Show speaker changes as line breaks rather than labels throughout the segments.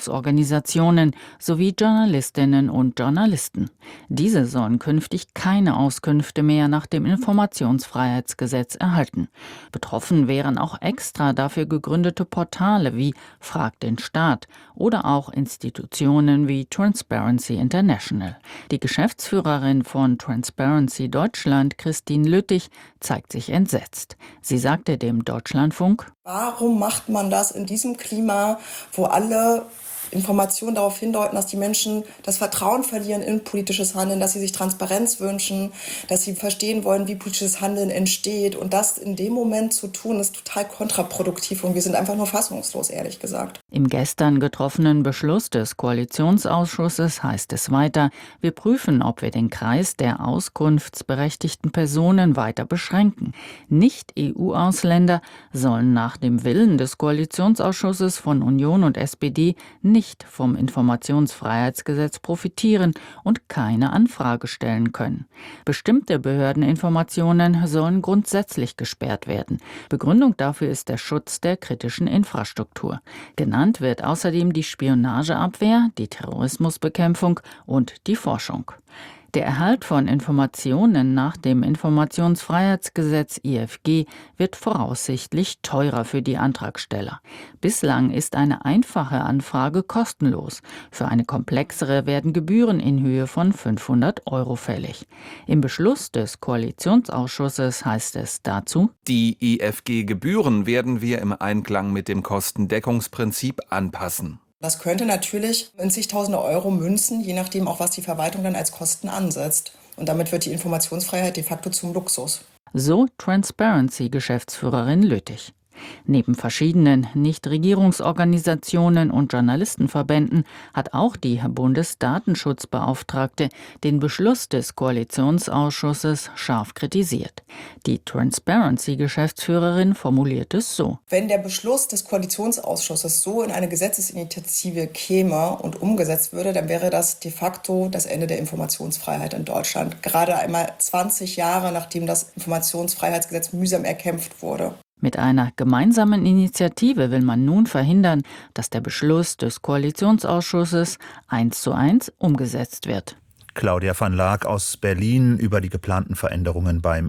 Organisationen sowie Journalistinnen und Journalisten. Diese sollen künftig keine Auskünfte mehr nach dem Informationsfreiheitsgesetz erhalten. Betroffen wären auch extra dafür gegründete Portale wie Frag den Staat oder auch Institutionen wie Transparency International. Die Geschäftsführerin von Transparency Deutschland, Christine Lüttich, zeigt sich entsetzt. Sie sagte dem Deutschlandfunk:
Warum macht man das in diesem Klima, wo alle Informationen darauf hindeuten, dass die Menschen das Vertrauen verlieren in politisches Handeln, dass sie sich Transparenz wünschen, dass sie verstehen wollen, wie politisches Handeln entsteht. Und das in dem Moment zu tun, ist total kontraproduktiv und wir sind einfach nur fassungslos, ehrlich gesagt.
Im gestern getroffenen Beschluss des Koalitionsausschusses heißt es weiter: Wir prüfen, ob wir den Kreis der auskunftsberechtigten Personen weiter beschränken. Nicht-EU-Ausländer sollen nach dem Willen des Koalitionsausschusses von Union und SPD nicht vom Informationsfreiheitsgesetz profitieren und keine Anfrage stellen können. Bestimmte Behördeninformationen sollen grundsätzlich gesperrt werden. Begründung dafür ist der Schutz der kritischen Infrastruktur. Genannt wird außerdem die Spionageabwehr, die Terrorismusbekämpfung und die Forschung. Der Erhalt von Informationen nach dem Informationsfreiheitsgesetz IFG wird voraussichtlich teurer für die Antragsteller. Bislang ist eine einfache Anfrage kostenlos. Für eine komplexere werden Gebühren in Höhe von 500 € fällig. Im Beschluss des Koalitionsausschusses heißt es dazu:
Die IFG-Gebühren werden wir im Einklang mit dem Kostendeckungsprinzip anpassen.
Das könnte natürlich in zigtausende Euro münzen, je nachdem auch, was die Verwaltung dann als Kosten ansetzt. Und damit wird die Informationsfreiheit de facto zum Luxus.
So Transparency-Geschäftsführerin Lüttich. Neben verschiedenen Nichtregierungsorganisationen und Journalistenverbänden hat auch die Bundesdatenschutzbeauftragte den Beschluss des Koalitionsausschusses scharf kritisiert. Die Transparency-Geschäftsführerin formuliert es so:
Wenn der Beschluss des Koalitionsausschusses so in eine Gesetzesinitiative käme und umgesetzt würde, dann wäre das de facto das Ende der Informationsfreiheit in Deutschland. Gerade einmal 20 Jahre, nachdem das Informationsfreiheitsgesetz mühsam erkämpft wurde.
Mit einer gemeinsamen Initiative will man nun verhindern, dass der Beschluss des Koalitionsausschusses 1:1 umgesetzt wird.
Claudia van Laak aus Berlin über die geplanten Veränderungen beim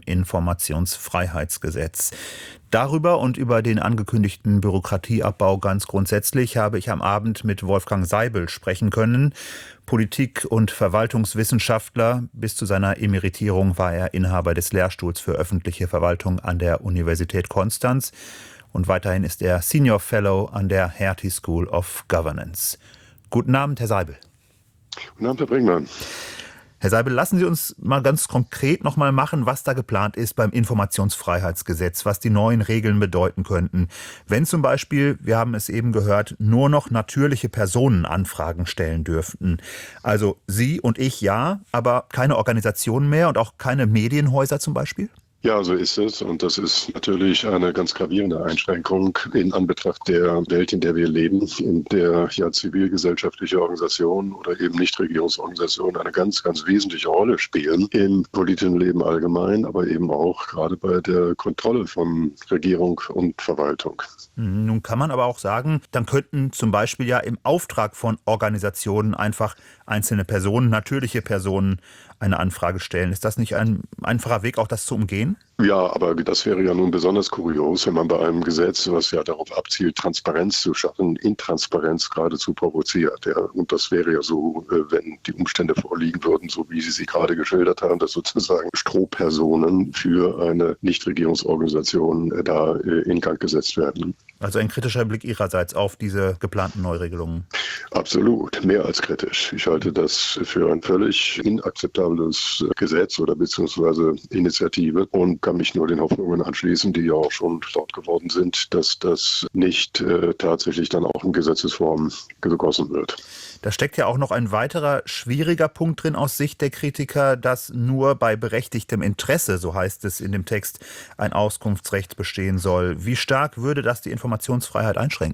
Informationsfreiheitsgesetz. Darüber und über den angekündigten Bürokratieabbau ganz grundsätzlich habe ich am Abend mit Wolfgang Seibel sprechen können. Politik- und Verwaltungswissenschaftler. Bis zu seiner Emeritierung war er Inhaber des Lehrstuhls für öffentliche Verwaltung an der Universität Konstanz. Und weiterhin ist er Senior Fellow an der Hertie School of Governance. Guten Abend, Herr Seibel.
Guten Abend, Herr Brinkmann.
Herr Seibel, lassen Sie uns mal ganz konkret noch mal machen, was da geplant ist beim Informationsfreiheitsgesetz, was die neuen Regeln bedeuten könnten. Wenn zum Beispiel, wir haben es eben gehört, nur noch natürliche Personen Anfragen stellen dürften. Also Sie und ich ja, aber keine Organisationen mehr und auch keine Medienhäuser zum Beispiel?
Ja, so ist es. Und das ist natürlich eine ganz gravierende Einschränkung in Anbetracht der Welt, in der wir leben, in der ja zivilgesellschaftliche Organisationen oder eben Nichtregierungsorganisationen eine ganz, ganz wesentliche Rolle spielen im politischen Leben allgemein, aber eben auch gerade bei der Kontrolle von Regierung und Verwaltung.
Nun kann man aber auch sagen, dann könnten zum Beispiel ja im Auftrag von Organisationen einfach einzelne Personen, natürliche Personen, eine Anfrage stellen. Ist das nicht ein einfacher Weg, auch das zu umgehen?
Ja, aber das wäre ja nun besonders kurios, wenn man bei einem Gesetz, was ja darauf abzielt, Transparenz zu schaffen, Intransparenz geradezu provoziert. Ja. Und das wäre ja so, wenn die Umstände vorliegen würden, so wie Sie sie gerade geschildert haben, dass sozusagen Strohpersonen für eine Nichtregierungsorganisation da in Gang gesetzt werden.
Also ein kritischer Blick Ihrerseits auf diese geplanten Neuregelungen.
Absolut, mehr als kritisch. Ich halte das für ein völlig inakzeptables Gesetz oder beziehungsweise Initiative und kann mich nur den Hoffnungen anschließen, die ja auch schon laut geworden sind, dass das nicht tatsächlich dann auch in Gesetzesform gegossen wird.
Da steckt ja auch noch ein weiterer schwieriger Punkt drin aus Sicht der Kritiker, dass nur bei berechtigtem Interesse, so heißt es in dem Text, ein Auskunftsrecht bestehen soll. Wie stark würde das die Informationsfreiheit einschränken?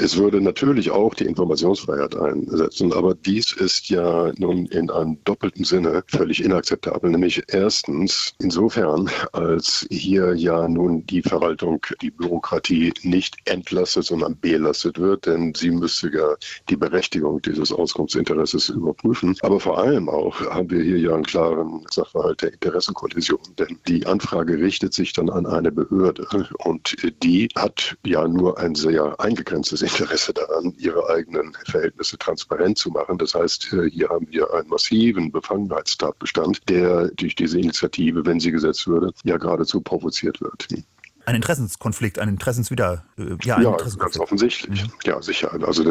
Es würde natürlich auch die Informationsfreiheit einsetzen, aber dies ist ja nun in einem doppelten Sinne völlig inakzeptabel. Nämlich erstens insofern, als hier ja nun die Verwaltung, die Bürokratie nicht entlastet, sondern belastet wird, denn sie müsste ja die Berechtigung dieses Auskunftsinteresses überprüfen. Aber vor allem auch haben wir hier ja einen klaren Sachverhalt der Interessenkollision, denn die Anfrage richtet sich dann an eine Behörde und die hat ja nur ein sehr eingegrenztes Interesse daran, ihre eigenen Verhältnisse transparent zu machen. Das heißt, hier haben wir einen massiven Befangenheitstatbestand, der durch diese Initiative, wenn sie gesetzt würde, ja geradezu provoziert wird.
Ein Interessenskonflikt, ein Interessenskonflikt.
Ganz offensichtlich. Ja, sicher. Also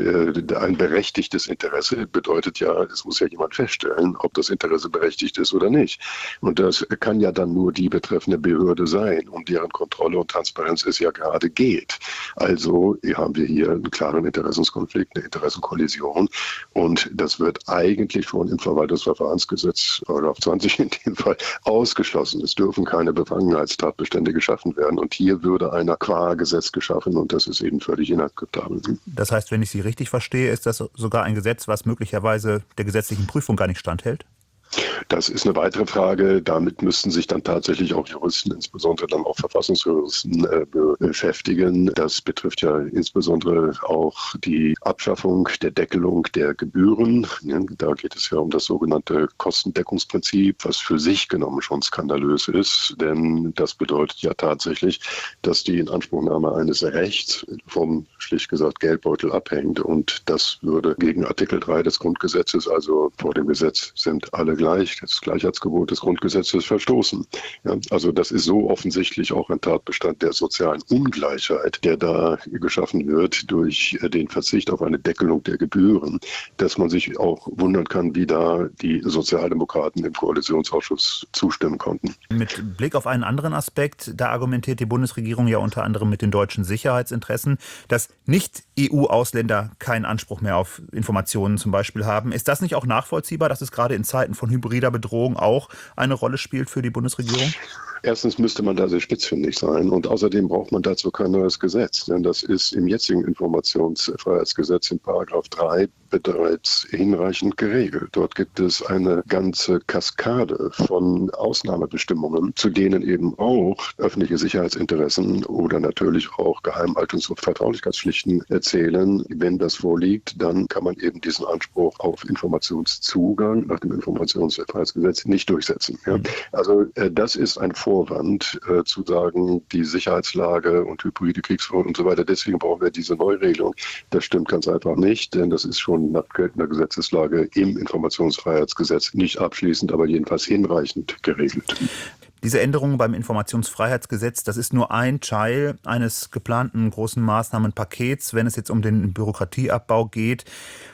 ein berechtigtes Interesse bedeutet ja, es muss ja jemand feststellen, ob das Interesse berechtigt ist oder nicht. Und das kann ja dann nur die betreffende Behörde sein, um deren Kontrolle und Transparenz es ja gerade geht. Also haben wir hier einen klaren Interessenskonflikt, eine Interessenkollision. Und das wird eigentlich schon im Verwaltungsverfahrensgesetz, § 20 in dem Fall, ausgeschlossen. Es dürfen keine Befangenheitstatbestände geschaffen werden. Und hier würde ein Qua-Gesetz geschaffen und das ist eben völlig inakzeptabel.
Das heißt, wenn ich Sie richtig verstehe, ist das sogar ein Gesetz, was möglicherweise der gesetzlichen Prüfung gar nicht standhält?
Das ist eine weitere Frage. Damit müssten sich dann tatsächlich auch Juristen, insbesondere dann auch Verfassungsjuristen, beschäftigen. Das betrifft ja insbesondere auch die Abschaffung der Deckelung der Gebühren. Da geht es ja um das sogenannte Kostendeckungsprinzip, was für sich genommen schon skandalös ist. Denn das bedeutet ja tatsächlich, dass die Inanspruchnahme eines Rechts vom, schlicht gesagt, Geldbeutel abhängt. Und das würde gegen Artikel 3 des Grundgesetzes, also vor dem Gesetz sind alle gleich, das Gleichheitsgebot des Grundgesetzes verstoßen. Ja, also das ist so offensichtlich auch ein Tatbestand der sozialen Ungleichheit, der da geschaffen wird durch den Verzicht auf eine Deckelung der Gebühren, dass man sich auch wundern kann, wie da die Sozialdemokraten im Koalitionsausschuss zustimmen konnten.
Mit Blick auf einen anderen Aspekt, da argumentiert die Bundesregierung ja unter anderem mit den deutschen Sicherheitsinteressen, dass Nicht-EU-Ausländer keinen Anspruch mehr auf Informationen zum Beispiel haben. Ist das nicht auch nachvollziehbar, dass es gerade in Zeiten von hybrider Bedrohung auch eine Rolle spielt für die Bundesregierung?
Erstens müsste man da sehr spitzfindig sein und außerdem braucht man dazu kein neues Gesetz, denn das ist im jetzigen Informationsfreiheitsgesetz in § 3 bereits hinreichend geregelt. Dort gibt es eine ganze Kaskade von Ausnahmebestimmungen, zu denen eben auch öffentliche Sicherheitsinteressen oder natürlich auch Geheimhaltungs- und Vertraulichkeitspflichten zählen. Wenn das vorliegt, dann kann man eben diesen Anspruch auf Informationszugang nach dem Informationsfreiheitsgesetz nicht durchsetzen. Ja. Also das ist ein Vorwand zu sagen, die Sicherheitslage und hybride Kriegsführung und so weiter, deswegen brauchen wir diese Neuregelung. Das stimmt ganz einfach nicht, denn das ist schon nach geltender Gesetzeslage im Informationsfreiheitsgesetz nicht abschließend, aber jedenfalls hinreichend geregelt.
Diese Änderungen beim Informationsfreiheitsgesetz, das ist nur ein Teil eines geplanten großen Maßnahmenpakets, wenn es jetzt um den Bürokratieabbau geht.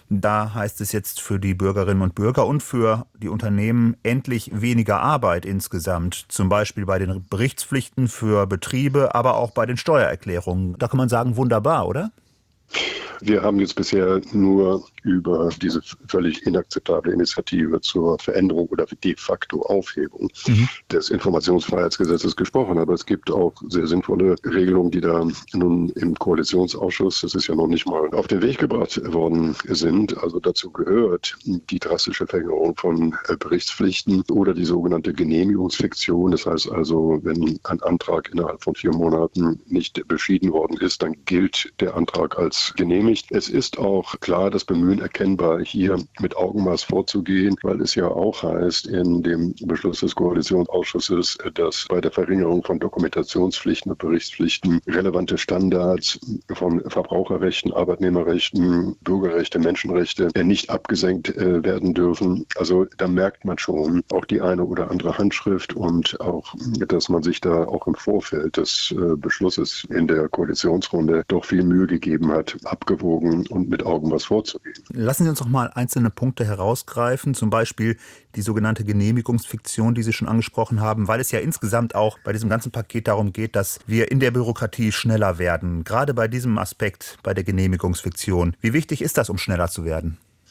Da heißt es jetzt für die Bürgerinnen und Bürger und für die Unternehmen endlich weniger Arbeit insgesamt. Zum Beispiel bei den Berichtspflichten für Betriebe, aber auch bei den Steuererklärungen. Da kann man sagen, wunderbar, oder?
Wir haben jetzt bisher nur über diese völlig inakzeptable Initiative zur Veränderung oder de facto Aufhebung des Informationsfreiheitsgesetzes gesprochen. Aber es gibt auch sehr sinnvolle Regelungen, die da nun im Koalitionsausschuss, das ist ja noch nicht mal auf den Weg gebracht worden sind. Also dazu gehört die drastische Verringerung von Berichtspflichten oder die sogenannte Genehmigungsfiktion. Das heißt also, wenn ein Antrag innerhalb von 4 Monaten nicht beschieden worden ist, dann gilt der Antrag als genehmigt. Es ist auch klar das Bemühen erkennbar, hier mit Augenmaß vorzugehen, weil es ja auch heißt in dem Beschluss des Koalitionsausschusses, dass bei der Verringerung von Dokumentationspflichten und Berichtspflichten relevante Standards von Verbraucherrechten, Arbeitnehmerrechten, Bürgerrechte, Menschenrechte nicht abgesenkt werden dürfen. Also da merkt man schon auch die eine oder andere Handschrift und auch, dass man sich da auch im Vorfeld des Beschlusses in der Koalitionsrunde doch viel Mühe gegeben hat, abgewogen und mit Augenmaß vorzugehen.
Lassen Sie uns noch mal einzelne Punkte herausgreifen, zum Beispiel die sogenannte Genehmigungsfiktion, die Sie schon angesprochen haben, weil es ja insgesamt auch bei diesem ganzen Paket darum geht, dass wir in der Bürokratie schneller werden. Gerade bei diesem Aspekt, bei der Genehmigungsfiktion. Wie wichtig ist das, um schneller zu werden?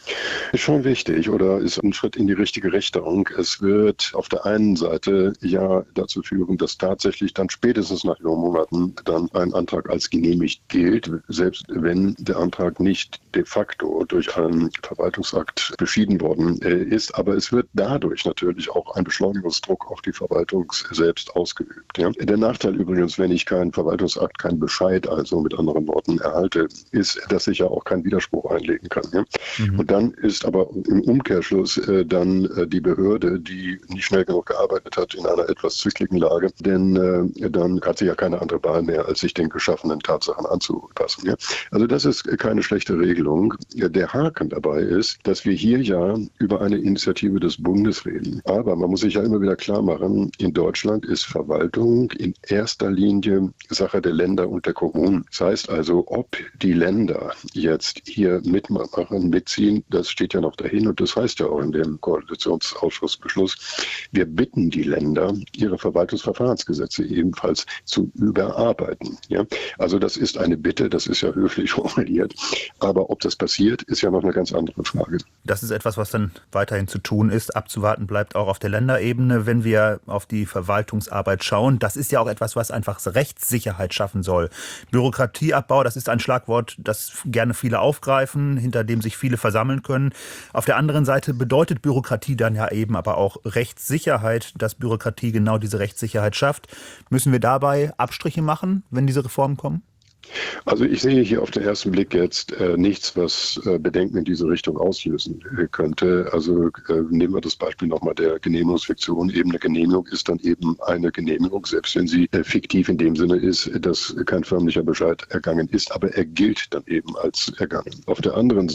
Ist schon wichtig oder ist ein Schritt in die richtige Richtung. Es wird auf der einen Seite ja dazu führen, dass tatsächlich dann spätestens nach 4 Monaten dann ein Antrag als genehmigt gilt, selbst wenn der Antrag nicht de facto durch einen Verwaltungsakt beschieden worden ist. Aber es wird dadurch natürlich auch ein Beschleunigungsdruck auf die Verwaltung selbst ausgeübt. Ja. Der Nachteil übrigens, wenn ich keinen Verwaltungsakt, keinen Bescheid, also mit anderen Worten erhalte, ist, dass ich ja auch keinen Widerspruch einlegen kann. Ja. Und dann ist aber im Umkehrschluss dann die Behörde, die nicht schnell genug gearbeitet hat, in einer etwas zwickligen Lage, denn dann hat sie ja keine andere Wahl mehr, als sich den geschaffenen Tatsachen anzupassen. Ja. Also das ist keine schlechte Regelung. Der Haken dabei ist, dass wir hier ja über eine Initiative des Bundes reden. Aber man muss sich ja immer wieder klar machen, in Deutschland ist Verwaltung in erster Linie Sache der Länder und der Kommunen. Das heißt also, ob die Länder jetzt hier mitmachen, mitziehen, das steht ja noch dahin und das heißt ja auch in dem Koalitionsausschussbeschluss, wir bitten die Länder, ihre Verwaltungsverfahrensgesetze ebenfalls zu überarbeiten. Ja? Also das ist eine Bitte, das ist ja höflich formuliert, aber ob das passiert, ist ja noch eine ganz andere Frage.
Das ist etwas, was dann weiterhin zu tun ist. Abzuwarten bleibt auch auf der Länderebene, wenn wir auf die Verwaltungsarbeit schauen. Das ist ja auch etwas, was einfach Rechtssicherheit schaffen soll. Bürokratieabbau, das ist ein Schlagwort, das gerne viele aufgreifen, hinter dem sich viele versammeln können. Auf der anderen Seite bedeutet Bürokratie dann ja eben aber auch Rechtssicherheit, dass Bürokratie genau diese Rechtssicherheit schafft. Müssen wir dabei Abstriche machen, wenn diese Reformen kommen?
Also ich sehe hier auf den ersten Blick jetzt nichts, was Bedenken in diese Richtung auslösen könnte. Also nehmen wir das Beispiel nochmal der Genehmigungsfiktion. Eben eine Genehmigung ist dann eben eine Genehmigung, selbst wenn sie fiktiv in dem Sinne ist, dass kein förmlicher Bescheid ergangen ist, aber er gilt dann eben als ergangen. Auf der anderen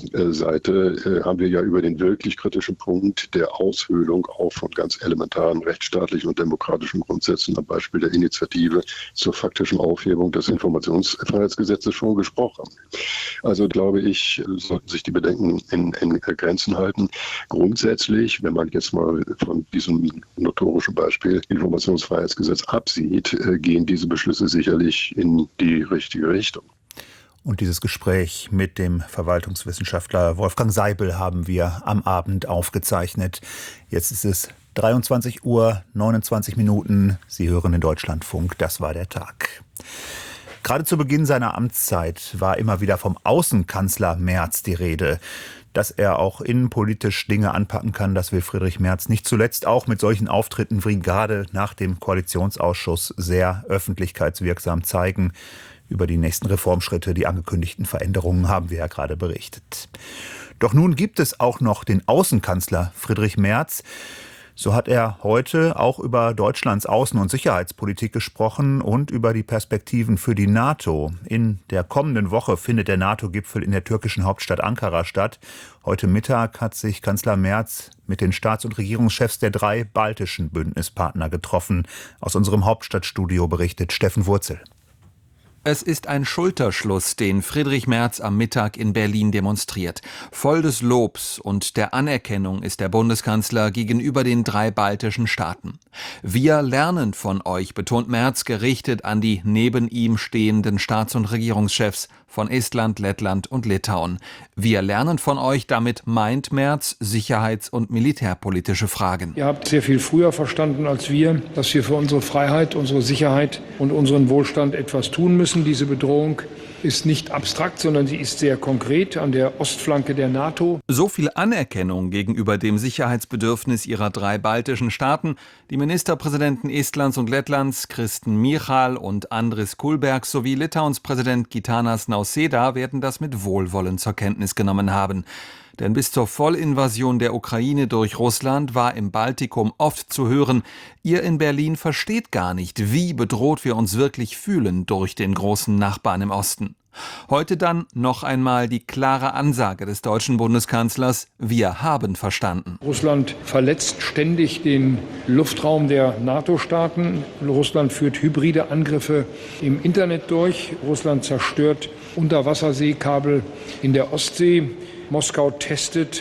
Seite haben wir ja über den wirklich kritischen Punkt der Aushöhlung auch von ganz elementaren rechtsstaatlichen und demokratischen Grundsätzen am Beispiel der Initiative zur faktischen Aufhebung des Informationsfreiheitsgesetzes schon gesprochen. Also glaube ich, sollten sich die Bedenken in Grenzen halten. Grundsätzlich, wenn man jetzt mal von diesem notorischen Beispiel Informationsfreiheitsgesetz absieht, gehen diese Beschlüsse sicherlich in die richtige Richtung.
Und dieses Gespräch mit dem Verwaltungswissenschaftler Wolfgang Seibel haben wir am Abend aufgezeichnet. Jetzt ist es 23:29 Uhr. Sie hören den Deutschlandfunk. Das war der Tag. Gerade zu Beginn seiner Amtszeit war immer wieder vom Außenkanzler Merz die Rede. Dass er auch innenpolitisch Dinge anpacken kann, das will Friedrich Merz nicht zuletzt auch mit solchen Auftritten wie gerade nach dem Koalitionsausschuss sehr öffentlichkeitswirksam zeigen. Über die nächsten Reformschritte, die angekündigten Veränderungen haben wir ja gerade berichtet. Doch nun gibt es auch noch den Außenkanzler Friedrich Merz. So hat er heute auch über Deutschlands Außen- und Sicherheitspolitik gesprochen und über die Perspektiven für die NATO. In der kommenden Woche findet der NATO-Gipfel in der türkischen Hauptstadt Ankara statt. Heute Mittag hat sich Kanzler Merz mit den Staats- und Regierungschefs der 3 baltischen Bündnispartner getroffen. Aus unserem Hauptstadtstudio berichtet Steffen Wurzel.
Es ist ein Schulterschluss, den Friedrich Merz am Mittag in Berlin demonstriert. Voll des Lobs und der Anerkennung ist der Bundeskanzler gegenüber den 3 baltischen Staaten. Wir lernen von euch, betont Merz, gerichtet an die neben ihm stehenden Staats- und Regierungschefs von Estland, Lettland und Litauen. Wir lernen von euch, damit meint Merz sicherheits- und militärpolitische Fragen.
Ihr habt sehr viel früher verstanden als wir, dass wir für unsere Freiheit, unsere Sicherheit und unseren Wohlstand etwas tun müssen. Diese Bedrohung ist nicht abstrakt, sondern sie ist sehr konkret an der Ostflanke der NATO.
So viel Anerkennung gegenüber dem Sicherheitsbedürfnis ihrer 3 baltischen Staaten. Die Ministerpräsidenten Estlands und Lettlands, Kristen Michal und Andris Kulbergs, sowie Litauens Präsident Gitanas Nausėda werden das mit Wohlwollen zur Kenntnis genommen haben. Denn bis zur Vollinvasion der Ukraine durch Russland war im Baltikum oft zu hören, ihr in Berlin versteht gar nicht, wie bedroht wir uns wirklich fühlen durch den großen Nachbarn im Osten. Heute dann noch einmal die klare Ansage des deutschen Bundeskanzlers: Wir haben verstanden.
Russland verletzt ständig den Luftraum der NATO-Staaten. Russland führt hybride Angriffe im Internet durch. Russland zerstört Unterwasserseekabel in der Ostsee. Moskau testet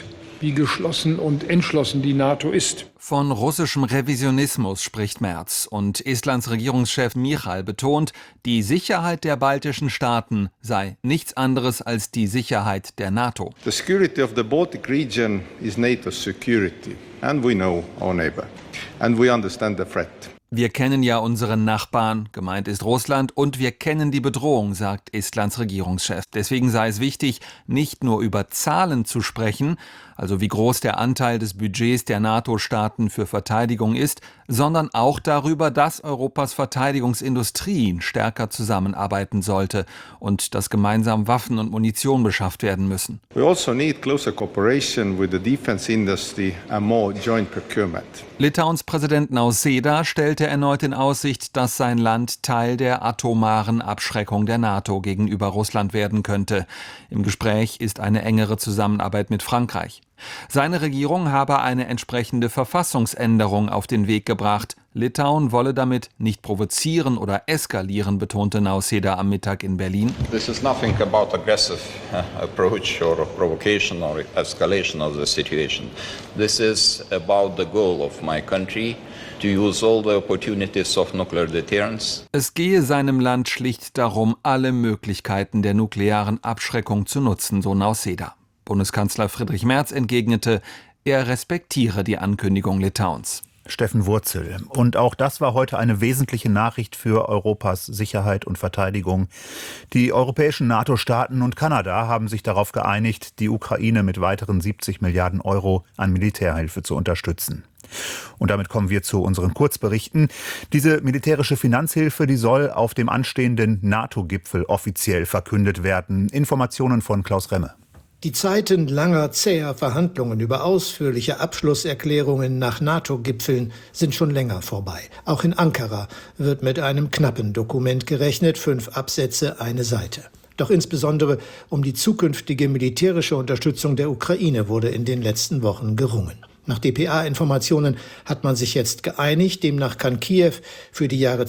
wie geschlossen und entschlossen die NATO ist.
Von russischem Revisionismus spricht Merz und Estlands Regierungschef Michal betont, die Sicherheit der baltischen Staaten sei nichts anderes als die Sicherheit der NATO.
The security of the Baltic region is NATO's security, and we know our neighbor, and we understand the threat.
Wir kennen ja unseren Nachbarn, gemeint ist Russland, und wir kennen die Bedrohung, sagt Estlands Regierungschef. Deswegen sei es wichtig, nicht nur über Zahlen zu sprechen, also wie groß der Anteil des Budgets der NATO-Staaten für Verteidigung ist, sondern auch darüber, dass Europas Verteidigungsindustrie stärker zusammenarbeiten sollte und dass gemeinsam Waffen und Munition beschafft werden müssen.
We also need closer cooperation with the defense industry and more joint procurement.
Litauens Präsident Nausėda stellte erneut in Aussicht, dass sein Land Teil der atomaren Abschreckung der NATO gegenüber Russland werden könnte. Im Gespräch ist eine engere Zusammenarbeit mit Frankreich. Seine Regierung habe eine entsprechende Verfassungsänderung auf den Weg gebracht. Litauen wolle damit nicht provozieren oder eskalieren, betonte Nausėda am Mittag in Berlin.
This is nothing about aggressive approach or provocation or escalation of the situation. This is about the goal of my country to use all the opportunities of nuclear deterrence.
Es gehe seinem Land schlicht darum, alle Möglichkeiten der nuklearen Abschreckung zu nutzen, so Nausėda. Bundeskanzler Friedrich Merz entgegnete, er respektiere die Ankündigung Litauens.
Steffen Wurzel. Und auch das war heute eine wesentliche Nachricht für Europas Sicherheit und Verteidigung. Die europäischen NATO-Staaten und Kanada haben sich darauf geeinigt, die Ukraine mit weiteren 70 Milliarden Euro an Militärhilfe zu unterstützen. Und damit kommen wir zu unseren Kurzberichten. Diese militärische Finanzhilfe, die soll auf dem anstehenden NATO-Gipfel offiziell verkündet werden. Informationen von Klaus Remme.
Die Zeiten langer, zäher Verhandlungen über ausführliche Abschlusserklärungen nach NATO-Gipfeln sind schon länger vorbei. Auch in Ankara wird mit einem knappen Dokument gerechnet, 5 Absätze, eine Seite. Doch insbesondere um die zukünftige militärische Unterstützung der Ukraine wurde in den letzten Wochen gerungen. Nach dpa-Informationen hat man sich jetzt geeinigt, demnach kann Kiew für die Jahre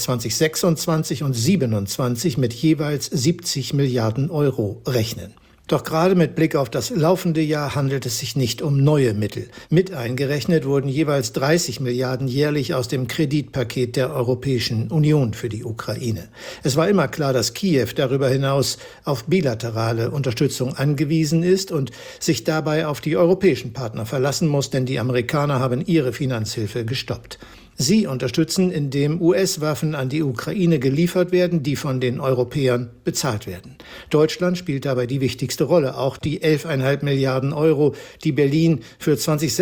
2026 und 2027 mit jeweils 70 Milliarden Euro rechnen. Doch gerade mit Blick auf das laufende Jahr handelt es sich nicht um neue Mittel. Mit eingerechnet wurden jeweils 30 Milliarden jährlich aus dem Kreditpaket der Europäischen Union für die Ukraine. Es war immer klar, dass Kiew darüber hinaus auf bilaterale Unterstützung angewiesen ist und sich dabei auf die europäischen Partner verlassen muss, denn die Amerikaner haben ihre Finanzhilfe gestoppt. Sie unterstützen, indem US-Waffen an die Ukraine geliefert werden, die von den Europäern bezahlt werden. Deutschland spielt dabei die wichtigste Rolle. Auch die 11,5 Milliarden Euro, die Berlin für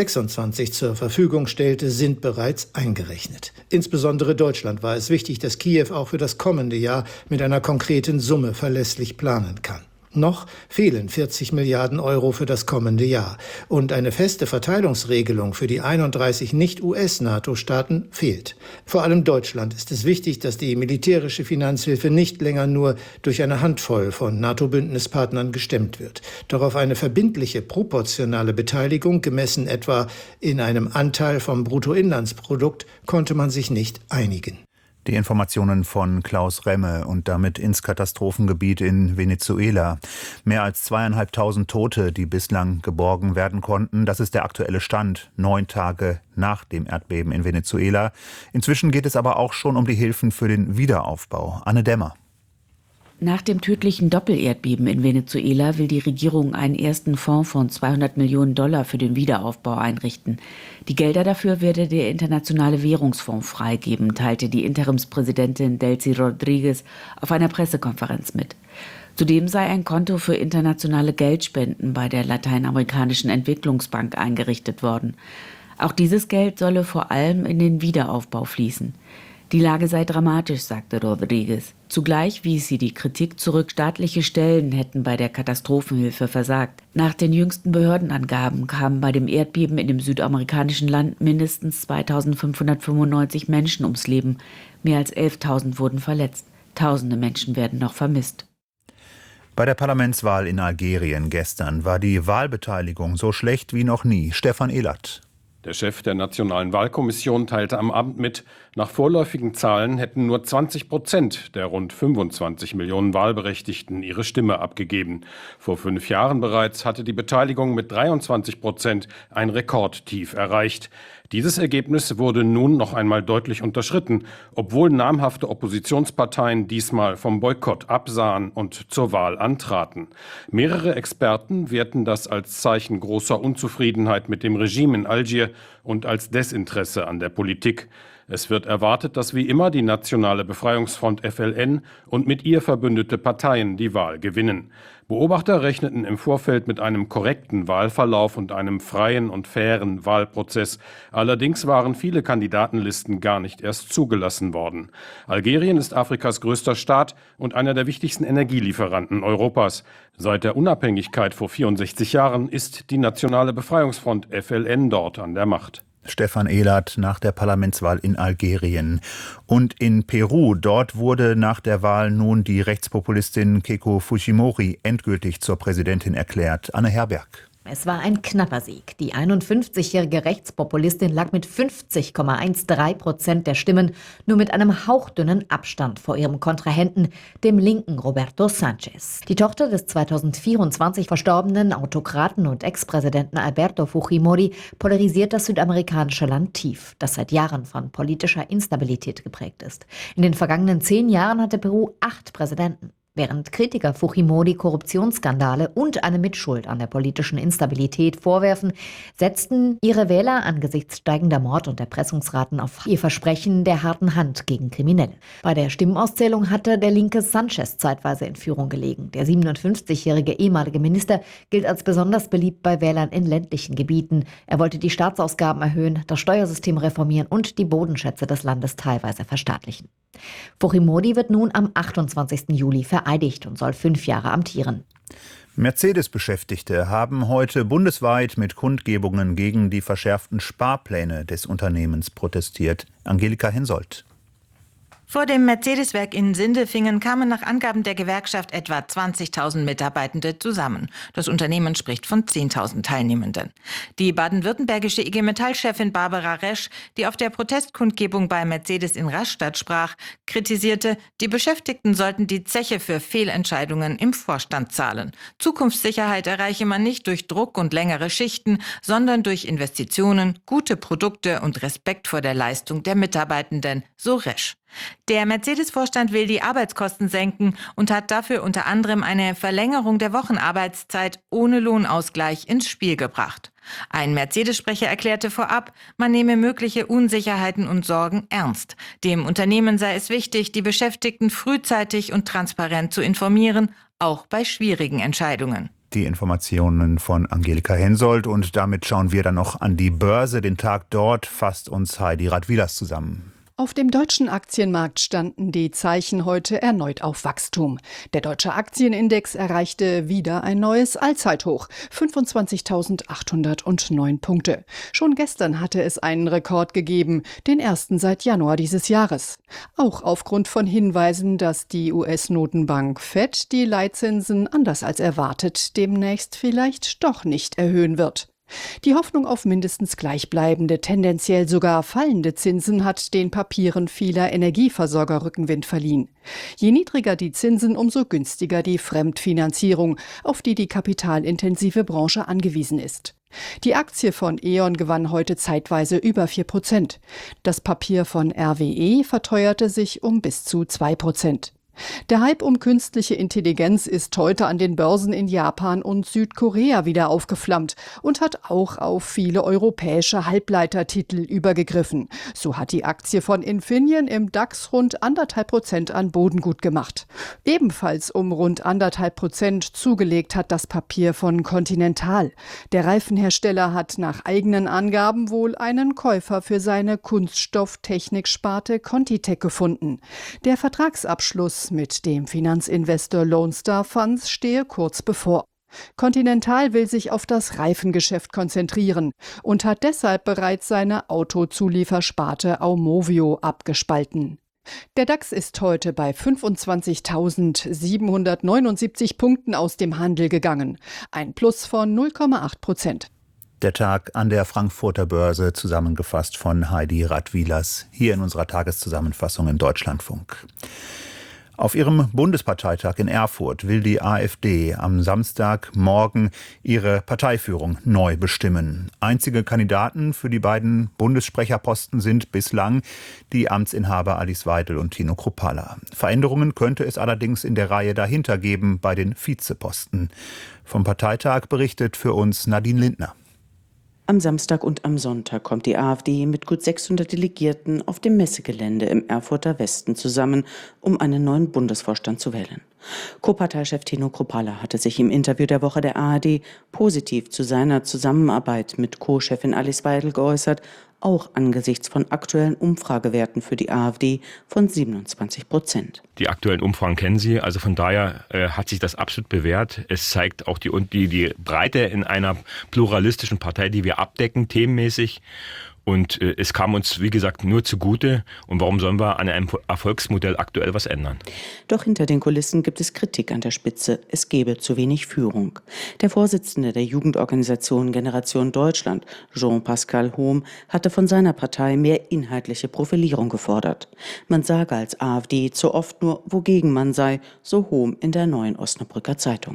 2026 zur Verfügung stellte, sind bereits eingerechnet. Insbesondere Deutschland war es wichtig, dass Kiew auch für das kommende Jahr mit einer konkreten Summe verlässlich planen kann. Noch fehlen 40 Milliarden Euro für das kommende Jahr. Und eine feste Verteilungsregelung für die 31 Nicht-US-NATO-Staaten fehlt. Vor allem Deutschland ist es wichtig, dass die militärische Finanzhilfe nicht länger nur durch eine Handvoll von NATO-Bündnispartnern gestemmt wird. Doch auf eine verbindliche, proportionale Beteiligung, gemessen etwa in einem Anteil vom Bruttoinlandsprodukt, konnte man sich nicht einigen.
Die Informationen von Klaus Remme und damit ins Katastrophengebiet in Venezuela. Mehr als 2.500 Tote, die bislang geborgen werden konnten. Das ist der aktuelle Stand, 9 Tage nach dem Erdbeben in Venezuela. Inzwischen geht es aber auch schon um die Hilfen für den Wiederaufbau. Anne Dämmer.
Nach dem tödlichen Doppelerdbeben in Venezuela will die Regierung einen ersten Fonds von $200 Millionen für den Wiederaufbau einrichten. Die Gelder dafür werde der Internationale Währungsfonds freigeben, teilte die Interimspräsidentin Delcy Rodriguez auf einer Pressekonferenz mit. Zudem sei ein Konto für internationale Geldspenden bei der Lateinamerikanischen Entwicklungsbank eingerichtet worden. Auch dieses Geld solle vor allem in den Wiederaufbau fließen. Die Lage sei dramatisch, sagte Rodriguez. Zugleich wies sie die Kritik zurück, staatliche Stellen hätten bei der Katastrophenhilfe versagt. Nach den jüngsten Behördenangaben kamen bei dem Erdbeben in dem südamerikanischen Land mindestens 2.595 Menschen ums Leben. Mehr als 11.000 wurden verletzt. Tausende Menschen werden noch vermisst.
Bei der Parlamentswahl in Algerien gestern war die Wahlbeteiligung so schlecht wie noch nie. Stefan Ehlert.
Der Chef der Nationalen Wahlkommission teilte am Abend mit, nach vorläufigen Zahlen hätten nur 20% der rund 25 Millionen Wahlberechtigten ihre Stimme abgegeben. Vor 5 Jahren bereits hatte die Beteiligung mit 23% ein Rekordtief erreicht. Dieses Ergebnis wurde nun noch einmal deutlich unterschritten, obwohl namhafte Oppositionsparteien diesmal vom Boykott absahen und zur Wahl antraten. Mehrere Experten werten das als Zeichen großer Unzufriedenheit mit dem Regime in Algier und als Desinteresse an der Politik. Es wird erwartet, dass wie immer die Nationale Befreiungsfront FLN und mit ihr verbündete Parteien die Wahl gewinnen. Beobachter rechneten im Vorfeld mit einem korrekten Wahlverlauf und einem freien und fairen Wahlprozess. Allerdings waren viele Kandidatenlisten gar nicht erst zugelassen worden. Algerien ist Afrikas größter Staat und einer der wichtigsten Energielieferanten Europas. Seit der Unabhängigkeit vor 64 Jahren ist die Nationale Befreiungsfront FLN dort an der Macht.
Stefan Ehlert nach der Parlamentswahl in Algerien. Und in Peru, dort wurde nach der Wahl nun die Rechtspopulistin Keiko Fujimori endgültig zur Präsidentin erklärt. Anne Herberg.
Es war ein knapper Sieg. Die 51-jährige Rechtspopulistin lag mit 50,13% der Stimmen nur mit einem hauchdünnen Abstand vor ihrem Kontrahenten, dem linken Roberto Sanchez. Die Tochter des 2024 verstorbenen Autokraten und Ex-Präsidenten Alberto Fujimori polarisiert das südamerikanische Land tief, das seit Jahren von politischer Instabilität geprägt ist. In den vergangenen 10 Jahren hatte Peru 8 Präsidenten. Während Kritiker Fujimori Korruptionsskandale und eine Mitschuld an der politischen Instabilität vorwerfen, setzten ihre Wähler angesichts steigender Mord- und Erpressungsraten auf ihr Versprechen der harten Hand gegen Kriminelle. Bei der Stimmenauszählung hatte der linke Sanchez zeitweise in Führung gelegen. Der 57-jährige ehemalige Minister gilt als besonders beliebt bei Wählern in ländlichen Gebieten. Er wollte die Staatsausgaben erhöhen, das Steuersystem reformieren und die Bodenschätze des Landes teilweise verstaatlichen. Fujimori wird nun am 28. Juli vereidigt und soll 5 Jahre amtieren.
Mercedes-Beschäftigte haben heute bundesweit mit Kundgebungen gegen die verschärften Sparpläne des Unternehmens protestiert. Angelika Hensoldt.
Vor dem Mercedes-Werk in Sindelfingen kamen nach Angaben der Gewerkschaft etwa 20.000 Mitarbeitende zusammen. Das Unternehmen spricht von 10.000 Teilnehmenden. Die baden-württembergische IG Metall-Chefin Barbara Resch, die auf der Protestkundgebung bei Mercedes in Rastatt sprach, kritisierte, die Beschäftigten sollten die Zeche für Fehlentscheidungen im Vorstand zahlen. Zukunftssicherheit erreiche man nicht durch Druck und längere Schichten, sondern durch Investitionen, gute Produkte und Respekt vor der Leistung der Mitarbeitenden, so Resch. Der Mercedes-Vorstand will die Arbeitskosten senken und hat dafür unter anderem eine Verlängerung der Wochenarbeitszeit ohne Lohnausgleich ins Spiel gebracht. Ein Mercedes-Sprecher erklärte vorab, man nehme mögliche Unsicherheiten und Sorgen ernst. Dem Unternehmen sei es wichtig, die Beschäftigten frühzeitig und transparent zu informieren, auch bei schwierigen Entscheidungen.
Die Informationen von Angelika Hensoldt, und damit schauen wir dann noch an die Börse. Den Tag dort fasst uns Heidi Radwilas zusammen.
Auf dem deutschen Aktienmarkt standen die Zeichen heute erneut auf Wachstum. Der deutsche Aktienindex erreichte wieder ein neues Allzeithoch, 25.809 Punkte. Schon gestern hatte es einen Rekord gegeben, den ersten seit Januar dieses Jahres. Auch aufgrund von Hinweisen, dass die US-Notenbank Fed die Leitzinsen anders als erwartet demnächst vielleicht doch nicht erhöhen wird. Die Hoffnung auf mindestens gleichbleibende, tendenziell sogar fallende Zinsen hat den Papieren vieler Energieversorger Rückenwind verliehen. Je niedriger die Zinsen, umso günstiger die Fremdfinanzierung, auf die die kapitalintensive Branche angewiesen ist. Die Aktie von E.ON gewann heute zeitweise über 4%. Das Papier von RWE verteuerte sich um bis zu 2%. Der Hype um künstliche Intelligenz ist heute an den Börsen in Japan und Südkorea wieder aufgeflammt und hat auch auf viele europäische Halbleitertitel übergegriffen. So hat die Aktie von Infineon im DAX rund 1,5% an Boden gut gemacht. Ebenfalls um rund 1,5% zugelegt hat das Papier von Continental. Der Reifenhersteller hat nach eigenen Angaben wohl einen Käufer für seine Kunststofftechniksparte Contitech gefunden. Der Vertragsabschluss mit dem Finanzinvestor Lone Star Funds stehe kurz bevor. Continental will sich auf das Reifengeschäft konzentrieren und hat deshalb bereits seine Autozuliefersparte Aumovio abgespalten. Der DAX ist heute bei 25.779 Punkten aus dem Handel gegangen, ein Plus von 0,8%.
Der Tag an der Frankfurter Börse, zusammengefasst von Heidi Radwilas, hier in unserer Tageszusammenfassung im Deutschlandfunk. Auf ihrem Bundesparteitag in Erfurt will die AfD am Samstagmorgen ihre Parteiführung neu bestimmen. Einzige Kandidaten für die beiden Bundessprecherposten sind bislang die Amtsinhaber Alice Weidel und Tino Kruppalla. Veränderungen könnte es allerdings in der Reihe dahinter geben bei den Vizeposten. Vom Parteitag berichtet für uns Nadine Lindner.
Am Samstag und am Sonntag kommt die AfD mit gut 600 Delegierten auf dem Messegelände im Erfurter Westen zusammen, um einen neuen Bundesvorstand zu wählen. Co-Parteichef Tino Kruppalla hatte sich im Interview der Woche der ARD positiv zu seiner Zusammenarbeit mit Co-Chefin Alice Weidel geäußert, auch angesichts von aktuellen Umfragewerten für die AfD von 27%.
Die aktuellen Umfragen kennen Sie, also von daher hat sich das absolut bewährt. Es zeigt auch die Breite in einer pluralistischen Partei, die wir abdecken, themenmäßig. Und es kam uns, wie gesagt, nur zugute. Und warum sollen wir an einem Erfolgsmodell aktuell was ändern?
Doch hinter den Kulissen gibt es Kritik an der Spitze. Es gebe zu wenig Führung. Der Vorsitzende der Jugendorganisation Generation Deutschland, Jean-Pascal Hohm, hatte von seiner Partei mehr inhaltliche Profilierung gefordert. Man sage als AfD zu oft nur, wogegen man sei, so Hohm in der Neuen Osnabrücker Zeitung.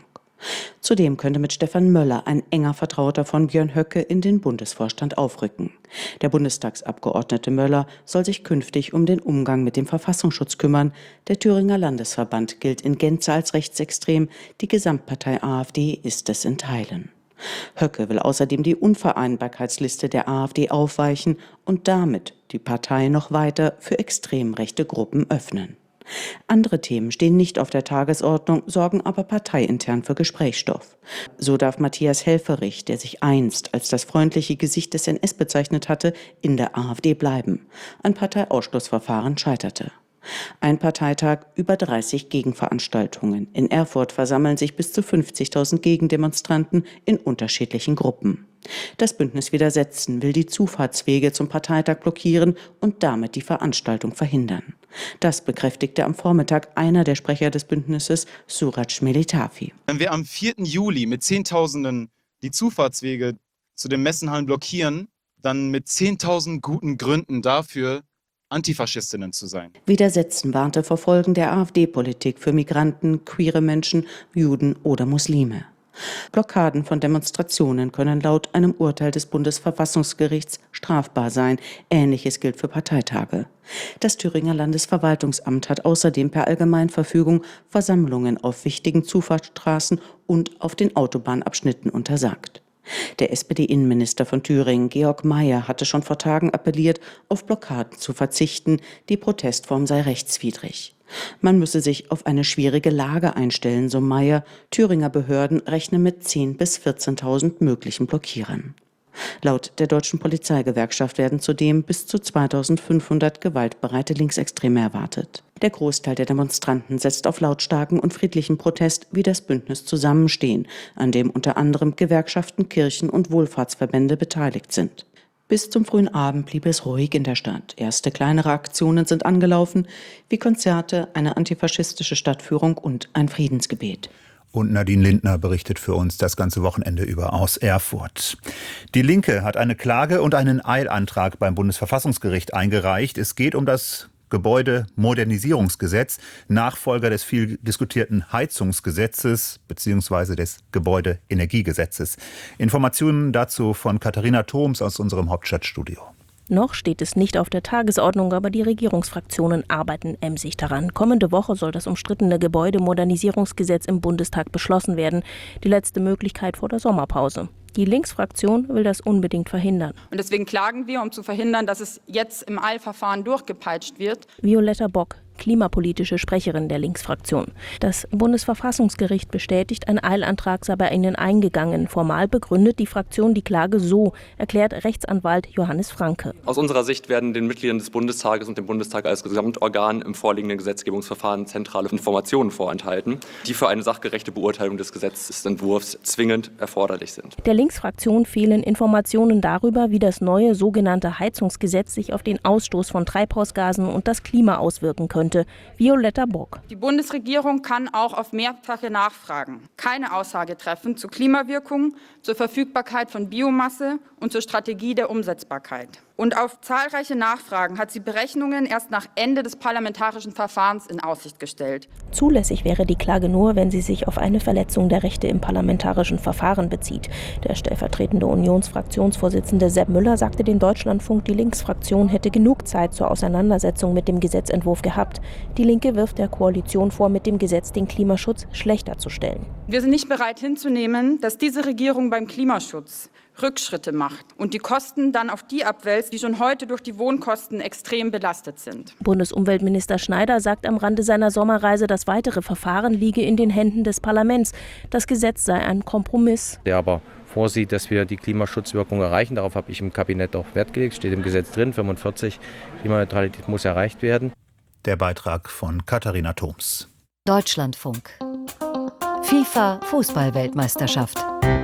Zudem könnte mit Stefan Möller ein enger Vertrauter von Björn Höcke in den Bundesvorstand aufrücken. Der Bundestagsabgeordnete Möller soll sich künftig um den Umgang mit dem Verfassungsschutz kümmern. Der Thüringer Landesverband gilt in Gänze als rechtsextrem, die Gesamtpartei AfD ist es in Teilen. Höcke will außerdem die Unvereinbarkeitsliste der AfD aufweichen und damit die Partei noch weiter für extrem rechte Gruppen öffnen. Andere Themen stehen nicht auf der Tagesordnung, sorgen aber parteiintern für Gesprächsstoff. So darf Matthias Helfferich, der sich einst als das freundliche Gesicht des NS bezeichnet hatte, in der AfD bleiben. Ein Parteiausschlussverfahren scheiterte. Ein Parteitag, über 30 Gegenveranstaltungen. In Erfurt versammeln sich bis zu 50.000 Gegendemonstranten in unterschiedlichen Gruppen. Das Bündnis Widersetzen will die Zufahrtswege zum Parteitag blockieren und damit die Veranstaltung verhindern. Das bekräftigte am Vormittag einer der Sprecher des Bündnisses, Suraj Melitafi.
Wenn wir am 4. Juli mit Zehntausenden die Zufahrtswege zu den Messenhallen blockieren, dann mit 10.000 guten Gründen dafür, Antifaschistinnen zu sein.
Widersetzen warnte vor Folgen der AfD-Politik für Migranten, queere Menschen, Juden oder Muslime. Blockaden von Demonstrationen können laut einem Urteil des Bundesverfassungsgerichts strafbar sein. Ähnliches gilt für Parteitage. Das Thüringer Landesverwaltungsamt hat außerdem per Allgemeinverfügung Versammlungen auf wichtigen Zufahrtsstraßen und auf den Autobahnabschnitten untersagt. Der SPD-Innenminister von Thüringen, Georg Mayer, hatte schon vor Tagen appelliert, auf Blockaden zu verzichten. Die Protestform sei rechtswidrig. Man müsse sich auf eine schwierige Lage einstellen, so Mayer. Thüringer Behörden rechnen mit 10.000 bis 14.000 möglichen Blockierern. Laut der Deutschen Polizeigewerkschaft werden zudem bis zu 2.500 gewaltbereite Linksextreme erwartet. Der Großteil der Demonstranten setzt auf lautstarken und friedlichen Protest wie das Bündnis Zusammenstehen, an dem unter anderem Gewerkschaften, Kirchen und Wohlfahrtsverbände beteiligt sind. Bis zum frühen Abend blieb es ruhig in der Stadt. Erste kleinere Aktionen sind angelaufen, wie Konzerte, eine antifaschistische Stadtführung und ein Friedensgebet.
Und Nadine Lindner berichtet für uns das ganze Wochenende über aus Erfurt. Die Linke hat eine Klage und einen Eilantrag beim Bundesverfassungsgericht eingereicht. Es geht um das Gebäudemodernisierungsgesetz, Nachfolger des viel diskutierten Heizungsgesetzes bzw. des Gebäudeenergiegesetzes. Informationen dazu von Katharina Thoms aus unserem Hauptstadtstudio.
Noch steht es nicht auf der Tagesordnung, aber die Regierungsfraktionen arbeiten emsig daran. Kommende Woche soll das umstrittene Gebäudemodernisierungsgesetz im Bundestag beschlossen werden. Die letzte Möglichkeit vor der Sommerpause. Die Linksfraktion will das unbedingt verhindern.
Und deswegen klagen wir, um zu verhindern, dass es jetzt im Eilverfahren durchgepeitscht wird.
Violetta Bock, klimapolitische Sprecherin der Linksfraktion. Das Bundesverfassungsgericht bestätigt, ein Eilantrag sei bei ihnen eingegangen. Formal begründet die Fraktion die Klage so, erklärt Rechtsanwalt Johannes Franke.
Aus unserer Sicht werden den Mitgliedern des Bundestages und dem Bundestag als Gesamtorgan im vorliegenden Gesetzgebungsverfahren zentrale Informationen vorenthalten, die für eine sachgerechte Beurteilung des Gesetzesentwurfs zwingend erforderlich sind.
Der Linksfraktion fehlen Informationen darüber, wie das neue sogenannte Heizungsgesetz sich auf den Ausstoß von Treibhausgasen und das Klima auswirken könnte. könnte. Violetta Bock.
Die Bundesregierung kann auch auf mehrfache Nachfragen keine Aussage treffen zu Klimawirkung, zur Verfügbarkeit von Biomasse und zur Strategie der Umsetzbarkeit. Und auf zahlreiche Nachfragen hat sie Berechnungen erst nach Ende des parlamentarischen Verfahrens in Aussicht gestellt.
Zulässig wäre die Klage nur, wenn sie sich auf eine Verletzung der Rechte im parlamentarischen Verfahren bezieht. Der stellvertretende Unionsfraktionsvorsitzende Sepp Müller sagte dem Deutschlandfunk, die Linksfraktion hätte genug Zeit zur Auseinandersetzung mit dem Gesetzentwurf gehabt. Die Linke wirft der Koalition vor, mit dem Gesetz den Klimaschutz schlechter zu stellen.
Wir sind nicht bereit hinzunehmen, dass diese Regierung beim Klimaschutz Rückschritte macht und die Kosten dann auf die abwälzt, die schon heute durch die Wohnkosten extrem belastet sind.
Bundesumweltminister Schneider sagt am Rande seiner Sommerreise, das weitere Verfahren liege in den Händen des Parlaments. Das Gesetz sei ein Kompromiss.
Der aber vorsieht, dass wir die Klimaschutzwirkung erreichen. Darauf habe ich im Kabinett auch Wert gelegt. Steht im Gesetz drin, 45. Klimaneutralität muss erreicht werden.
Der Beitrag von Katharina Thoms.
Deutschlandfunk. FIFA Fußball-Weltmeisterschaft.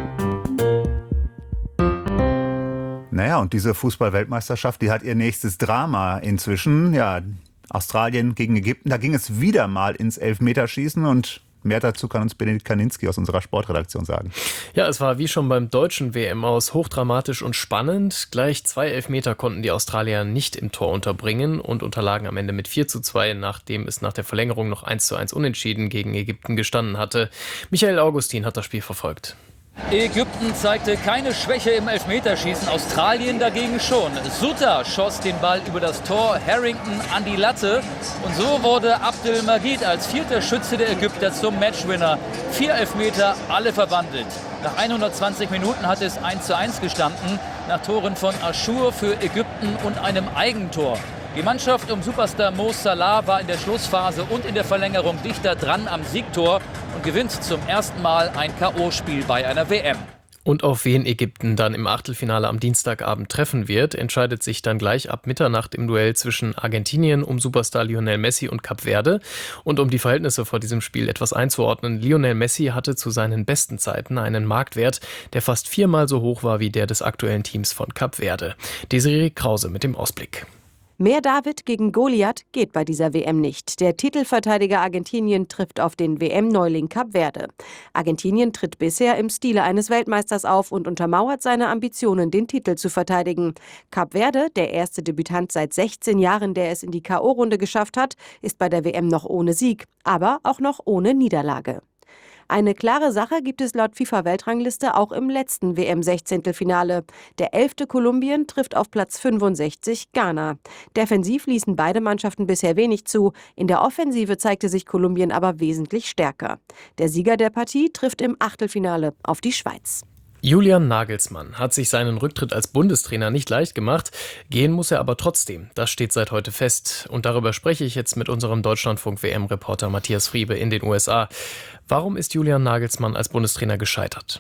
Naja, und diese Fußball-Weltmeisterschaft, die hat ihr nächstes Drama inzwischen. Ja, Australien gegen Ägypten, da ging es wieder mal ins Elfmeterschießen und mehr dazu kann uns Benedikt Kaninski aus unserer Sportredaktion sagen.
Ja, es war wie schon beim deutschen WM-Aus hochdramatisch und spannend. Gleich 2 Elfmeter konnten die Australier nicht im Tor unterbringen und unterlagen am Ende mit 4:2, nachdem es nach der Verlängerung noch 1:1 unentschieden gegen Ägypten gestanden hatte. Michael Augustin hat das Spiel verfolgt.
Ägypten zeigte keine Schwäche im Elfmeterschießen, Australien dagegen schon. Suter schoss den Ball über das Tor, Harrington an die Latte und so wurde Abdel Magid als 4. Schütze der Ägypter zum Matchwinner. 4 Elfmeter, alle verwandelt. Nach 120 Minuten hat es 1:1 gestanden, nach Toren von Aschur für Ägypten und einem Eigentor. Die Mannschaft um Superstar Mo Salah war in der Schlussphase und in der Verlängerung dichter dran am Siegtor und gewinnt zum ersten Mal ein K.O.-Spiel bei einer WM.
Und auf wen Ägypten dann im Achtelfinale am Dienstagabend treffen wird, entscheidet sich dann gleich ab Mitternacht im Duell zwischen Argentinien um Superstar Lionel Messi und Kap Verde. Und um die Verhältnisse vor diesem Spiel etwas einzuordnen, Lionel Messi hatte zu seinen besten Zeiten einen Marktwert, der fast 4-mal so hoch war wie der des aktuellen Teams von Kap Verde. Desiree Krause mit dem Ausblick.
Mehr David gegen Goliath geht bei dieser WM nicht. Der Titelverteidiger Argentinien trifft auf den WM-Neuling Kap Verde. Argentinien tritt bisher im Stile eines Weltmeisters auf und untermauert seine Ambitionen, den Titel zu verteidigen. Kap Verde, der erste Debütant seit 16 Jahren, der es in die K.O.-Runde geschafft hat, ist bei der WM noch ohne Sieg, aber auch noch ohne Niederlage. Eine klare Sache gibt es laut FIFA-Weltrangliste auch im letzten WM-16-Finale. Der 11. Kolumbien trifft auf Platz 65 Ghana. Defensiv ließen beide Mannschaften bisher wenig zu. In der Offensive zeigte sich Kolumbien aber wesentlich stärker. Der Sieger der Partie trifft im Achtelfinale auf die Schweiz.
Julian Nagelsmann hat sich seinen Rücktritt als Bundestrainer nicht leicht gemacht. Gehen muss er aber trotzdem. Das steht seit heute fest. Und darüber spreche ich jetzt mit unserem Deutschlandfunk-WM-Reporter Matthias Friebe in den USA. Warum ist Julian Nagelsmann als Bundestrainer gescheitert?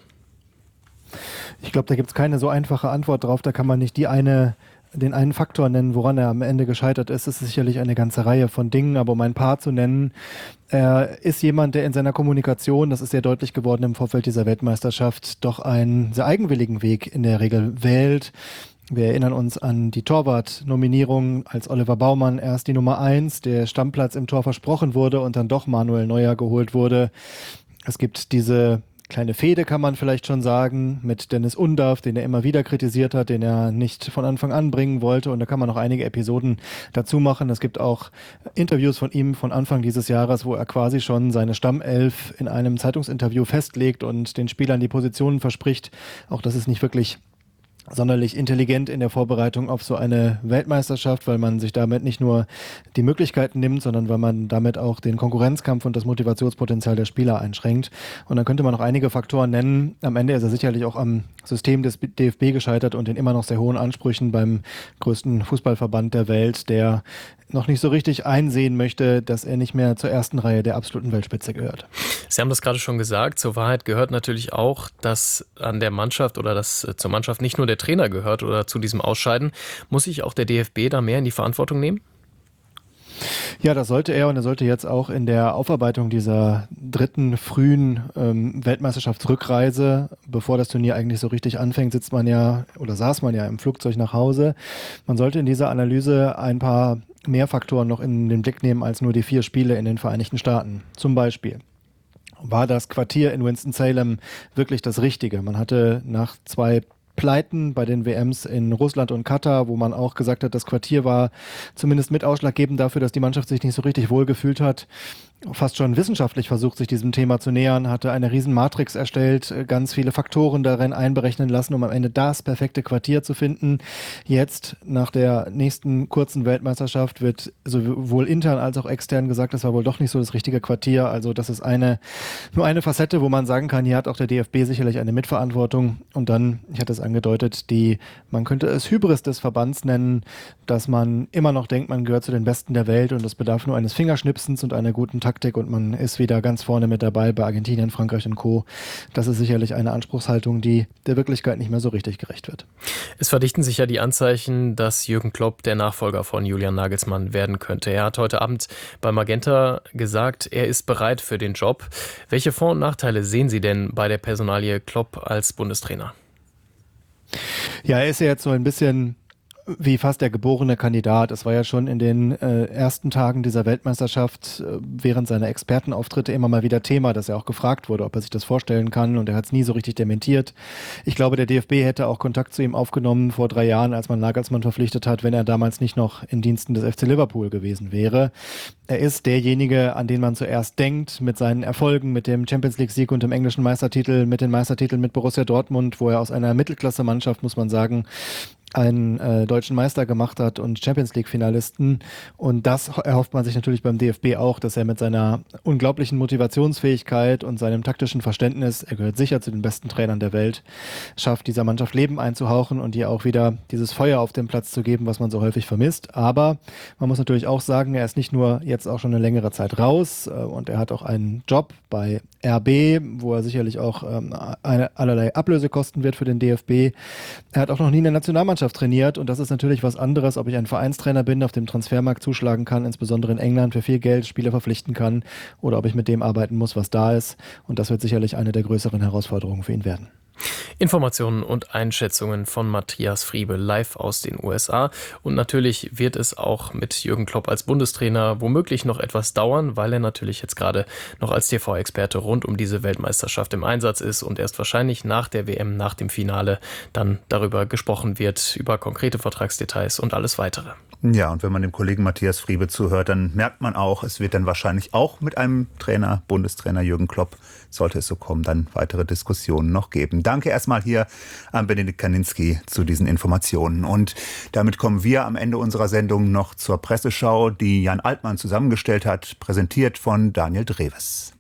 Ich glaube, da gibt es keine so einfache Antwort drauf. Da kann man nicht den einen Faktor nennen, woran er am Ende gescheitert ist. Es ist sicherlich eine ganze Reihe von Dingen, aber um ein paar zu nennen, er ist jemand, der in seiner Kommunikation, das ist sehr deutlich geworden im Vorfeld dieser Weltmeisterschaft, doch einen sehr eigenwilligen Weg in der Regel wählt. Wir erinnern uns an die Torwart-Nominierung, als Oliver Baumann erst die Nummer 1, der Stammplatz im Tor versprochen wurde und dann doch Manuel Neuer geholt wurde. Es gibt diese kleine Fehde, kann man vielleicht schon sagen, mit Dennis Undaff, den er immer wieder kritisiert hat, den er nicht von Anfang an bringen wollte. Und da kann man noch einige Episoden dazu machen. Es gibt auch Interviews von ihm von Anfang dieses Jahres, wo er quasi schon seine Stammelf in einem Zeitungsinterview festlegt und den Spielern die Positionen verspricht. Auch das ist nicht wirklich sonderlich intelligent in der Vorbereitung auf so eine Weltmeisterschaft, weil man sich damit nicht nur die Möglichkeiten nimmt, sondern weil man damit auch den Konkurrenzkampf und das Motivationspotenzial der Spieler einschränkt. Und dann könnte man noch einige Faktoren nennen. Am Ende ist er sicherlich auch am System des DFB gescheitert und den immer noch sehr hohen Ansprüchen beim größten Fußballverband der Welt, der noch nicht so richtig einsehen möchte, dass er nicht mehr zur ersten Reihe der absoluten Weltspitze gehört.
Sie haben das gerade schon gesagt. Zur Wahrheit gehört natürlich auch, dass an der Mannschaft oder dass zur Mannschaft nicht nur der Trainer gehört oder zu diesem Ausscheiden. Muss sich auch der DFB da mehr in die Verantwortung nehmen?
Ja, das sollte er, und er sollte jetzt auch in der Aufarbeitung dieser dritten frühen Weltmeisterschaftsrückreise, bevor das Turnier eigentlich so richtig anfängt, saß man ja im Flugzeug nach Hause. Man sollte in dieser Analyse ein paar mehr Faktoren noch in den Blick nehmen als nur die 4 Spiele in den Vereinigten Staaten. Zum Beispiel: War das Quartier in Winston-Salem wirklich das Richtige? Man hatte nach 2 Pleiten bei den WMs in Russland und Katar, wo man auch gesagt hat, das Quartier war zumindest mit ausschlaggebend dafür, dass die Mannschaft sich nicht so richtig wohlgefühlt hat, fast schon wissenschaftlich versucht, sich diesem Thema zu nähern, hatte eine riesen Matrix erstellt, ganz viele Faktoren darin einberechnen lassen, um am Ende das perfekte Quartier zu finden. Jetzt, nach der nächsten kurzen Weltmeisterschaft, wird sowohl intern als auch extern gesagt, das war wohl doch nicht so das richtige Quartier. Also das ist nur eine Facette, wo man sagen kann, hier hat auch der DFB sicherlich eine Mitverantwortung. Und dann, ich hatte es angedeutet, man könnte es Hybris des Verbands nennen, dass man immer noch denkt, man gehört zu den Besten der Welt und es bedarf nur eines Fingerschnipsens und einer guten Taktik und man ist wieder ganz vorne mit dabei bei Argentinien, Frankreich und Co. Das ist sicherlich eine Anspruchshaltung, die der Wirklichkeit nicht mehr so richtig gerecht wird.
Es verdichten sich ja die Anzeichen, dass Jürgen Klopp der Nachfolger von Julian Nagelsmann werden könnte. Er hat heute Abend bei Magenta gesagt, er ist bereit für den Job. Welche Vor- und Nachteile sehen Sie denn bei der Personalie Klopp als Bundestrainer?
Ja, er ist ja jetzt so ein bisschen wie fast der geborene Kandidat. Es war ja schon in den ersten Tagen dieser Weltmeisterschaft während seiner Expertenauftritte immer mal wieder Thema, dass er auch gefragt wurde, ob er sich das vorstellen kann, und er hat es nie so richtig dementiert. Ich glaube, der DFB hätte auch Kontakt zu ihm aufgenommen vor 3 Jahren, als man Nagelsmann verpflichtet hat, wenn er damals nicht noch in Diensten des FC Liverpool gewesen wäre. Er ist derjenige, an den man zuerst denkt, mit seinen Erfolgen, mit dem Champions-League-Sieg und dem englischen Meistertitel, mit den Meistertiteln mit Borussia Dortmund, wo er aus einer Mittelklasse-Mannschaft, muss man sagen, einen deutschen Meister gemacht hat und Champions-League-Finalisten. Und das erhofft man sich natürlich beim DFB auch, dass er mit seiner unglaublichen Motivationsfähigkeit und seinem taktischen Verständnis, er gehört sicher zu den besten Trainern der Welt, schafft, dieser Mannschaft Leben einzuhauchen und ihr auch wieder dieses Feuer auf den Platz zu geben, was man so häufig vermisst. Aber man muss natürlich auch sagen, er ist nicht nur jetzt auch schon eine längere Zeit raus und er hat auch einen Job bei RB, wo er sicherlich auch allerlei Ablöse kosten wird für den DFB. Er hat auch noch nie eine Nationalmannschaft trainiert und das ist natürlich was anderes, ob ich ein Vereinstrainer bin, auf dem Transfermarkt zuschlagen kann, insbesondere in England für viel Geld Spieler verpflichten kann, oder ob ich mit dem arbeiten muss, was da ist, und das wird sicherlich eine der größeren Herausforderungen für ihn werden.
Informationen und Einschätzungen von Matthias Friebe live aus den USA. Und natürlich wird es auch mit Jürgen Klopp als Bundestrainer womöglich noch etwas dauern, weil er natürlich jetzt gerade noch als TV-Experte rund um diese Weltmeisterschaft im Einsatz ist und erst wahrscheinlich nach der WM, nach dem Finale, dann darüber gesprochen wird, über konkrete Vertragsdetails und alles weitere.
Ja, und wenn man dem Kollegen Matthias Friebe zuhört, dann merkt man auch, es wird dann wahrscheinlich auch mit einem Trainer, Bundestrainer Jürgen Klopp, sollte es so kommen, dann weitere Diskussionen noch geben. Danke erstmal hier an Benedikt Kaninski zu diesen Informationen. Und damit kommen wir am Ende unserer Sendung noch zur Presseschau, die Jan Altmann zusammengestellt hat, präsentiert von Daniel Dreves.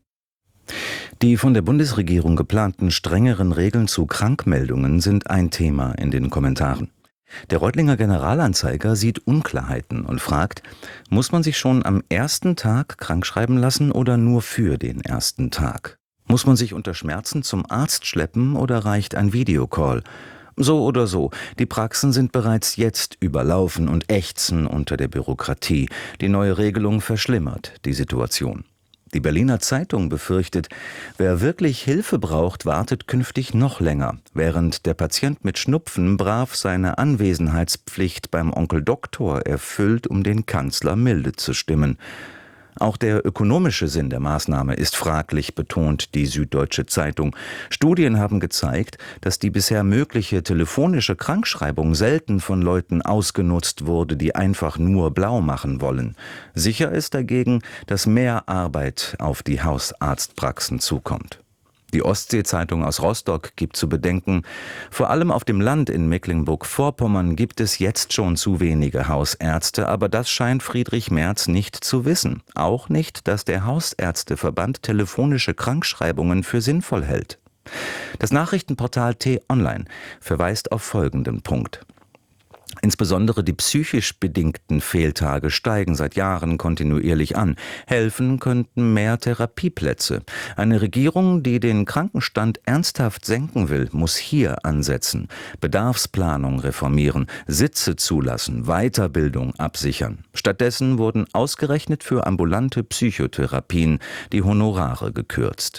Die von der Bundesregierung geplanten strengeren Regeln zu Krankmeldungen sind ein Thema in den Kommentaren. Der Reutlinger Generalanzeiger sieht Unklarheiten und fragt, muss man sich schon am ersten Tag krankschreiben lassen oder nur für den ersten Tag? Muss man sich unter Schmerzen zum Arzt schleppen oder reicht ein Videocall? So oder so, die Praxen sind bereits jetzt überlaufen und ächzen unter der Bürokratie. Die neue Regelung verschlimmert die Situation. Die Berliner Zeitung befürchtet, wer wirklich Hilfe braucht, wartet künftig noch länger, während der Patient mit Schnupfen brav seine Anwesenheitspflicht beim Onkel Doktor erfüllt, um den Kanzler milde zu stimmen. Auch der ökonomische Sinn der Maßnahme ist fraglich, betont die Süddeutsche Zeitung. Studien haben gezeigt, dass die bisher mögliche telefonische Krankschreibung selten von Leuten ausgenutzt wurde, die einfach nur blau machen wollen. Sicher ist dagegen, dass mehr Arbeit auf die Hausarztpraxen zukommt. Die Ostsee-Zeitung aus Rostock gibt zu bedenken, vor allem auf dem Land in Mecklenburg-Vorpommern gibt es jetzt schon zu wenige Hausärzte, aber das scheint Friedrich Merz nicht zu wissen. Auch nicht, dass der Hausärzteverband telefonische Krankschreibungen für sinnvoll hält. Das Nachrichtenportal T-Online verweist auf folgenden Punkt. Insbesondere die psychisch bedingten Fehltage steigen seit Jahren kontinuierlich an. Helfen könnten mehr Therapieplätze. Eine Regierung, die den Krankenstand ernsthaft senken will, muss hier ansetzen. Bedarfsplanung reformieren, Sitze zulassen, Weiterbildung absichern. Stattdessen wurden ausgerechnet für ambulante Psychotherapien die Honorare gekürzt.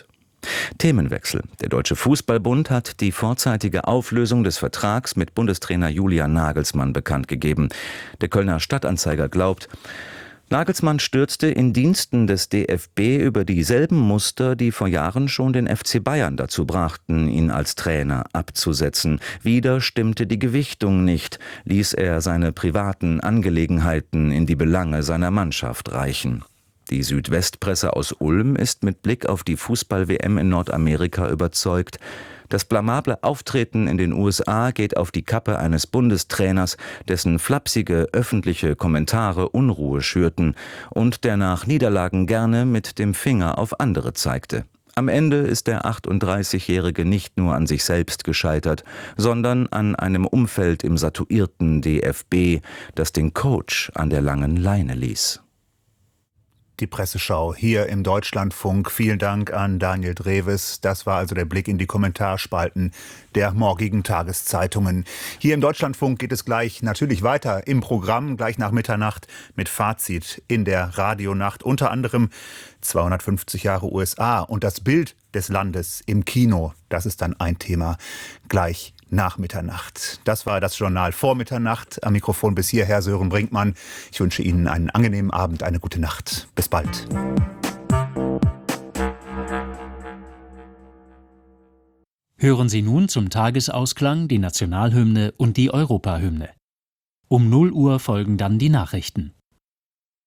Themenwechsel. Der Deutsche Fußballbund hat die vorzeitige Auflösung des Vertrags mit Bundestrainer Julian Nagelsmann bekannt gegeben. Der Kölner Stadtanzeiger glaubt, Nagelsmann stürzte in Diensten des DFB über dieselben Muster, die vor Jahren schon den FC Bayern dazu brachten, ihn als Trainer abzusetzen. Wieder stimmte die Gewichtung nicht, ließ er seine privaten Angelegenheiten in die Belange seiner Mannschaft reichen. Die Südwestpresse aus Ulm ist mit Blick auf die Fußball-WM in Nordamerika überzeugt. Das blamable Auftreten in den USA geht auf die Kappe eines Bundestrainers, dessen flapsige öffentliche Kommentare Unruhe schürten und der nach Niederlagen gerne mit dem Finger auf andere zeigte. Am Ende ist der 38-Jährige nicht nur an sich selbst gescheitert, sondern an einem Umfeld im satuierten DFB, das den Coach an der langen Leine ließ.
Die Presseschau hier im Deutschlandfunk. Vielen Dank an Daniel Dreves. Das war also der Blick in die Kommentarspalten der morgigen Tageszeitungen. Hier im Deutschlandfunk geht es gleich natürlich weiter im Programm, gleich nach Mitternacht mit Fazit in der Radionacht. Unter anderem 250 Jahre USA und das Bild des Landes im Kino. Das ist dann ein Thema gleich nach Mitternacht. Das war das Journal vor Mitternacht. Am Mikrofon bis hierher Sören Brinkmann. Ich wünsche Ihnen einen angenehmen Abend, eine gute Nacht. Bis bald.
Hören Sie nun zum Tagesausklang die Nationalhymne und die Europahymne. Um 0 Uhr folgen dann die Nachrichten.